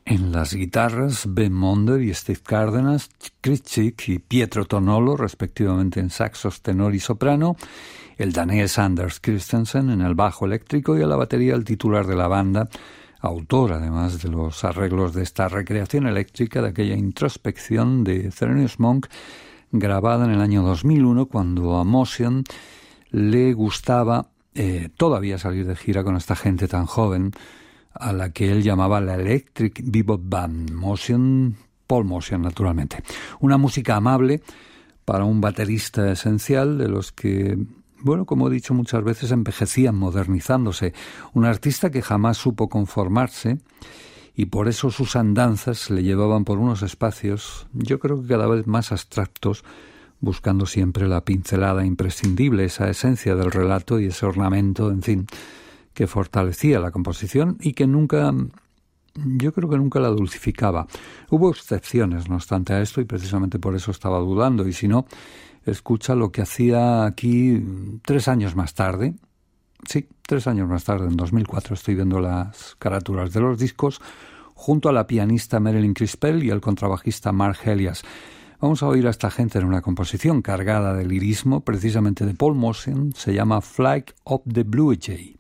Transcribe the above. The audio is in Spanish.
En las guitarras, Ben Monder y Steve Cárdenas, Chris Chick y Pietro Tonolo, respectivamente en saxos tenor y soprano, el danés Anders Christensen en el bajo eléctrico y a la batería el titular de la banda, autor además de los arreglos de esta recreación eléctrica de aquella introspección de Thelonious Monk grabada en el año 2001 cuando a Motion le gustaba todavía salir de gira con esta gente tan joven a la que él llamaba la Electric Bebop Band, Motion, Paul Motion naturalmente. Una música amable para un baterista esencial de los que, bueno, como he dicho muchas veces, envejecían modernizándose. Un artista que jamás supo conformarse y por eso sus andanzas le llevaban por unos espacios, yo creo que cada vez más abstractos, buscando siempre la pincelada imprescindible, esa esencia del relato y ese ornamento, en fin, que fortalecía la composición y que nunca, yo creo que nunca la dulcificaba. Hubo excepciones, no obstante a esto, y precisamente por eso estaba dudando, y si no, escucha lo que hacía aquí 3 años más tarde. Sí, 3 años más tarde, en 2004, estoy viendo las carátulas de los discos, junto a la pianista Marilyn Crispell y el contrabajista Mark Elias. Vamos a oír a esta gente en una composición cargada de lirismo, precisamente de Paul Motion, se llama Flight of the Blue Jay.